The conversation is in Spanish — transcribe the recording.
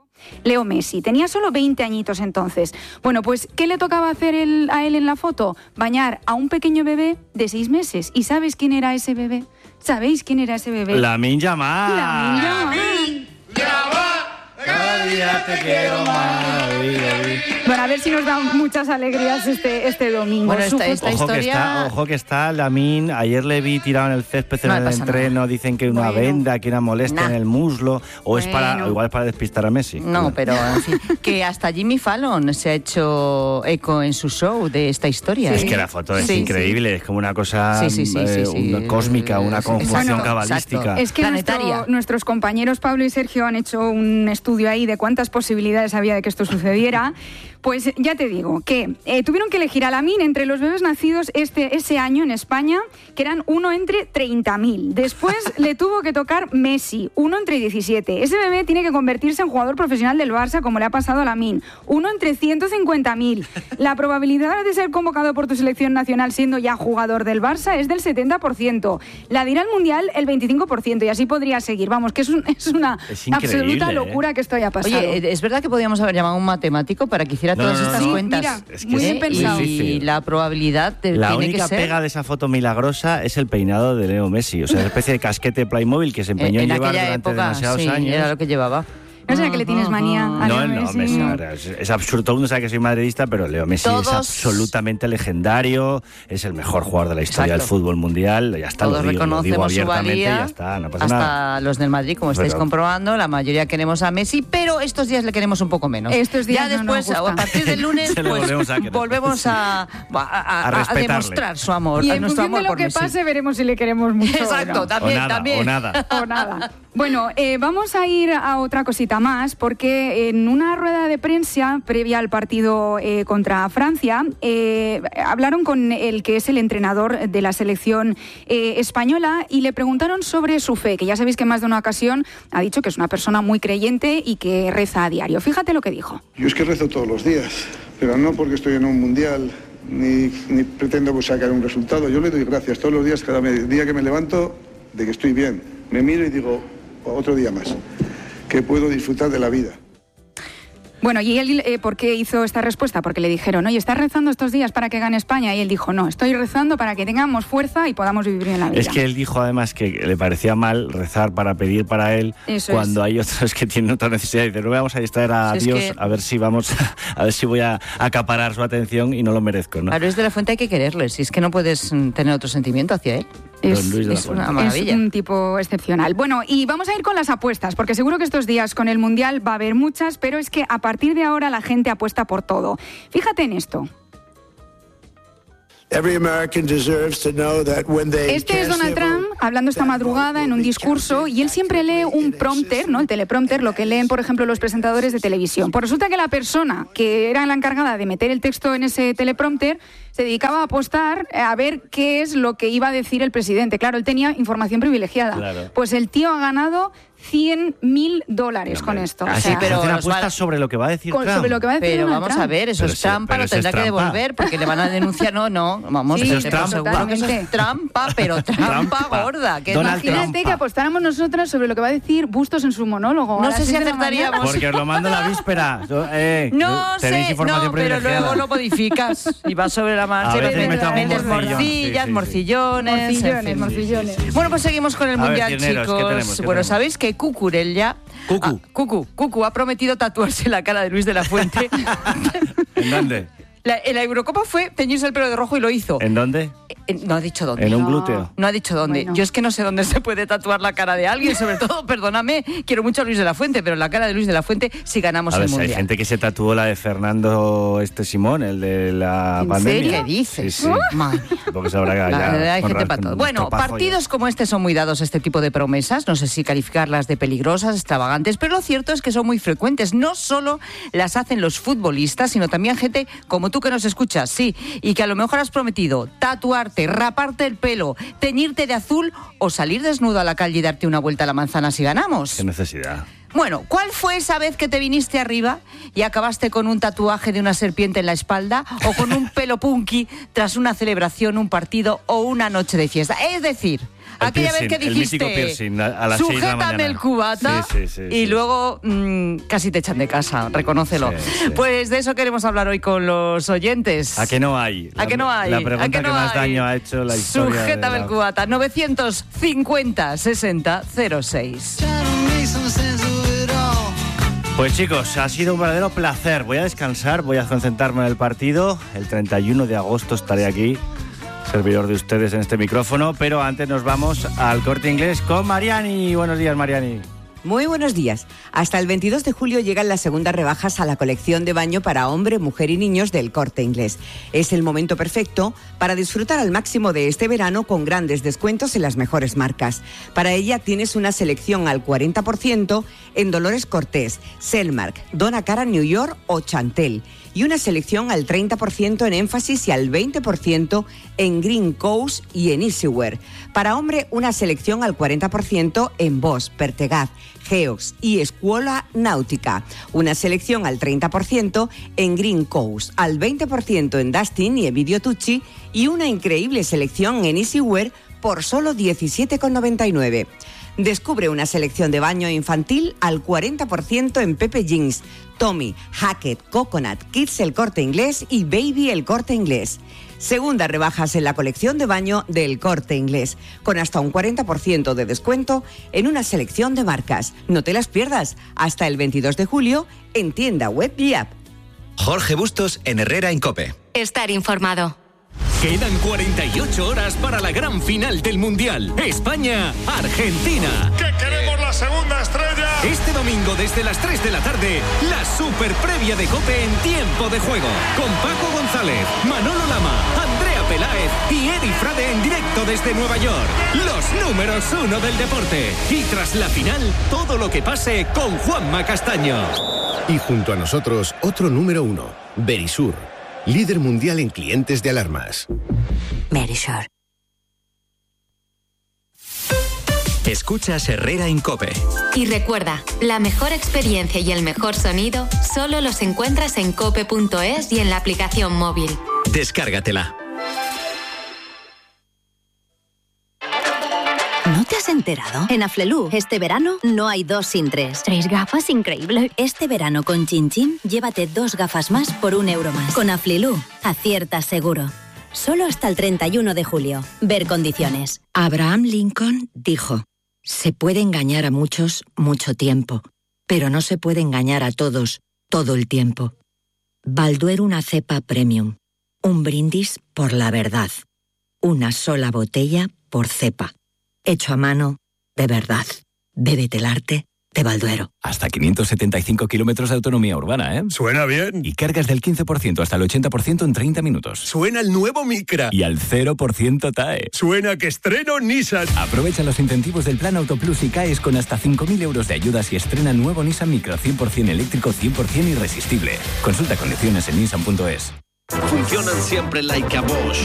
Leo Messi. Tenía solo 20 añitos entonces. Bueno, pues, ¿qué le tocaba hacer a él en la foto? Bañar a un pequeño bebé de 6 meses. ¿Y sabes quién era ese bebé? ¿Sabéis quién era ese bebé? Lamine Yamal. Lamine Yamal. Cada día te quiero más. Bueno, a ver si nos da muchas alegrías este domingo. Bueno, esta historia... Ojo que está Lamine. Ayer le vi tirado en el césped en el entreno. Nada. Dicen que una venda, que una molestia en el muslo. O igual es para despistar a Messi. No, pero en fin, que hasta Jimmy Fallon se ha hecho eco en su show de esta historia. Es que la foto es increíble. Es como una cosa una cósmica, una conjunción cabalística. Exacto. Es que nuestros compañeros Pablo y Sergio han hecho un estudio ahí de cuántas posibilidades había de que esto sucediera. Pues ya te digo que tuvieron que elegir a Lamine entre los bebés nacidos ese año en España, que eran uno entre 30.000. Después le tuvo que tocar Messi, uno entre 17. Ese bebé tiene que convertirse en jugador profesional del Barça, como le ha pasado a Lamine, uno entre 150.000. La probabilidad de ser convocado por tu selección nacional siendo ya jugador del Barça es del 70%. La de ir al Mundial, el 25%. Y así podría seguir. Vamos, que es una absoluta locura que esto haya pasado. Oye, es verdad que podríamos haber llamado a un matemático para que hiciera todas estas cuentas. Mira, es que muy bien pensado. Y la probabilidad tiene que ser... La única pega de esa foto milagrosa es el peinado de Leo Messi. O sea, una especie de casquete Playmobil que se empeñó en llevar durante demasiados años. Era lo que llevaba. No será que le tienes manía a Leo Messi. Es absurdo. Todo el mundo sabe que soy madridista, pero Leo Messi es absolutamente legendario. Es el mejor jugador de la historia del fútbol mundial. Ya está, todos lo digo abiertamente, su valía, ya está, no pasa hasta nada. los del Madrid, como estáis comprobando, la mayoría queremos a Messi, pero estos días le queremos un poco menos. Estos días ya después, a partir del lunes, pues volvemos a demostrar su amor. Y en nuestro función amor de lo por que Messi. pase, veremos si le queremos mucho. Exacto, también. O nada. Bueno, vamos a ir a otra cosita más, porque en una rueda de prensa previa al partido contra Francia, hablaron con el que es el entrenador de la selección española y le preguntaron sobre su fe, que ya sabéis que en más de una ocasión ha dicho que es una persona muy creyente y que reza a diario. Fíjate lo que dijo. Yo es que rezo todos los días, pero no porque estoy en un mundial ni pretendo sacar un resultado. Yo le doy gracias todos los días, cada día que me levanto, de que estoy bien. Me miro y digo, otro día más, que puedo disfrutar de la vida. Bueno, ¿y él por qué hizo esta respuesta? Porque le dijeron, oye, ¿estás rezando estos días para que gane España? Y él dijo, no, estoy rezando para que tengamos fuerza y podamos vivir bien la vida. Es que él dijo además que le parecía mal rezar para pedir para él. Eso cuando hay otros que tienen otra necesidad. Y dice, no vamos a distraer a Dios, a ver si voy a acaparar su atención y no lo merezco, ¿no? A Luis de la Fuente hay que quererle, si es que no puedes tener otro sentimiento hacia él. Es una maravilla. Es un tipo excepcional. Bueno, y vamos a ir con las apuestas, porque seguro que estos días con el Mundial va a haber muchas, pero es que a partir de ahora la gente apuesta por todo. Fíjate en esto. Este es Donald Trump hablando esta madrugada en un discurso y él siempre lee un prompter, ¿no? El teleprompter, lo que leen, por ejemplo, los presentadores de televisión. Pues resulta que la persona que era la encargada de meter el texto en ese teleprompter se dedicaba a apostar a ver qué es lo que iba a decir el presidente. Claro, él tenía información privilegiada. Claro. Pues el tío ha ganado $100,000 con esto. Así, pero hacen apuestas sobre lo que va a decir Trump. Sobre lo que va a decir pero Donald vamos Trump. A ver, eso es trampa, lo tendrá que devolver porque le van a denunciar. No, vamos, sí, seguro que eso es trampa, pero trampa gorda. Que imagínate que apostáramos nosotros sobre lo que va a decir Bustos en su monólogo. No sé si acertaríamos. Porque os lo mando la víspera. No sé, pero luego lo modificas y vas sobre la marcha. Metes morcillones. Bueno, pues seguimos con el Mundial, chicos. Bueno, ¿sabéis que Cucurella Cucu ha prometido tatuarse la cara de Luis de la Fuente? ¿En dónde? En la Eurocopa fue teñirse el pelo de rojo y lo hizo. ¿En dónde? No ha dicho dónde. ¿En un glúteo? No ha dicho dónde. Bueno. Yo es que no sé dónde se puede tatuar la cara de alguien, sobre todo, perdóname, quiero mucho a Luis de la Fuente, pero la cara de Luis de la Fuente si ganamos el Mundial. Hay gente que se tatuó la de Fernando Simón, el de la pandemia. ¿En serio? ¿Qué dices? Sí. Madre. Porque se habrá hay gente para todo. Bueno, partidos como este son muy dados a este tipo de promesas, no sé si calificarlas de peligrosas, extravagantes, pero lo cierto es que son muy frecuentes. No solo las hacen los futbolistas, sino también gente como tú que nos escuchas, sí, y que a lo mejor has prometido tatuarte, raparte el pelo, teñirte de azul o salir desnudo a la calle y darte una vuelta a la manzana si ganamos. ¿Qué necesidad? Bueno, ¿cuál fue esa vez que te viniste arriba y acabaste con un tatuaje de una serpiente en la espalda o con un pelo punky tras una celebración, un partido o una noche de fiesta? Es decir, aquella vez que dijiste, el mítico piercing, a las 6 de la mañana. Sujétame el cubata, y luego casi te echan de casa, reconócelo. Sí. Pues de eso queremos hablar hoy con los oyentes. ¿A que no hay? ¿A que no hay? La pregunta que más daño ha hecho la historia. Sujétame el cubata, 950 60 06. Pues chicos, ha sido un verdadero placer. Voy a descansar, voy a concentrarme en el partido. El 31 de agosto estaré aquí, servidor de ustedes en este micrófono, pero antes nos vamos al Corte Inglés con Mariani. Buenos días, Mariani. Muy buenos días. Hasta el 22 de julio llegan las segundas rebajas a la colección de baño para hombre, mujer y niños del Corte Inglés. Es el momento perfecto para disfrutar al máximo de este verano con grandes descuentos en las mejores marcas. Para ella tienes una selección al 40% en Dolores Cortés, Selmark, Donna Karan New York o Chantel, y una selección al 30% en Énfasis y al 20% en Green Coast y en Easywear. Para hombre, una selección al 40% en Bosch, Pertegaz, Geox y Escuola Náutica. Una selección al 30% en Green Coast, al 20% en Dustin y Evidio Tucci, y una increíble selección en Easywear por solo 17,99. Descubre una selección de baño infantil al 40% en Pepe Jeans, Tommy, Hackett, Coconut, Kids El Corte Inglés y Baby El Corte Inglés. Segundas rebajas en la colección de baño del Corte Inglés, con hasta un 40% de descuento en una selección de marcas. No te las pierdas, hasta el 22 de julio en tienda web y app. Jorge Bustos en Herrera en COPE. Estar informado. Quedan 48 horas para la gran final del Mundial. España-Argentina. ¡Que queremos la segunda estrella! Este domingo desde las 3 de la tarde, la super previa de COPE en tiempo de juego. Con Paco González, Manolo Lama, Andrea Peláez y Edi Frade en directo desde Nueva York. Los números 1 del deporte. Y tras la final, todo lo que pase con Juanma Castaño. Y junto a nosotros, otro número 1, Verisur. Líder mundial en clientes de alarmas. Verisur. Escuchas Herrera en COPE. Y recuerda, la mejor experiencia y el mejor sonido solo los encuentras en cope.es y en la aplicación móvil. Descárgatela. ¿No te has enterado? En Aflelu, este verano no hay 2 sin 3. 3 gafas, increíble. Este verano con Chin Chin, llévate 2 gafas más por €1 más. Con Aflelu, aciertas seguro. Solo hasta el 31 de julio. Ver condiciones. Abraham Lincoln dijo: se puede engañar a muchos mucho tiempo, pero no se puede engañar a todos todo el tiempo. Balduero, una cepa premium. Un brindis por la verdad. Una sola botella por cepa. Hecho a mano, de verdad. Bébete el arte de Balduero. Hasta 575 kilómetros de autonomía urbana, ¿eh? Suena bien. Y cargas del 15% hasta el 80% en 30 minutos. Suena el nuevo Micra. Y al 0% TAE. Suena que estreno Nissan. Aprovecha los incentivos del Plan Autoplus y caes con hasta 5.000 euros de ayudas y estrena nuevo Nissan Micra 100% eléctrico, 100% irresistible. Consulta condiciones en nissan.es. Funcionan siempre like a Bosch.